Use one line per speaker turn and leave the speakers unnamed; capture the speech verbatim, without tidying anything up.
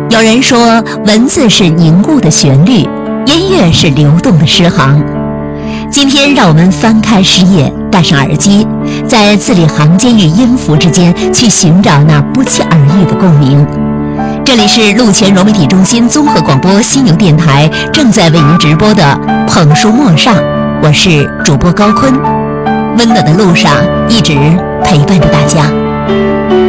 有人说，文字是凝固的旋律，音乐是流动的诗行。今天，让我们翻开诗页，戴上耳机，在字里行间与音符之间去寻找那不期而遇的共鸣。这里是陆泉融媒体中心综合广播犀牛电台正在为您直播的《捧书陌上》，我是主播高坤，温暖的路上一直陪伴着大家。